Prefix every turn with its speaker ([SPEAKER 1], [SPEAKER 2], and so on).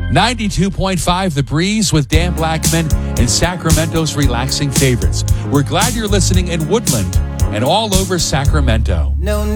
[SPEAKER 1] 92.5 The Breeze with Dan Blackman and Sacramento's relaxing favorites. We're glad you're listening in Woodland and all over Sacramento.
[SPEAKER 2] No